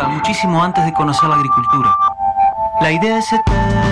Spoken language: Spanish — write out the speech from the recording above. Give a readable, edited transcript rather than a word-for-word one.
música muchísimo antes de conocer la agricultura. La idea es eterna.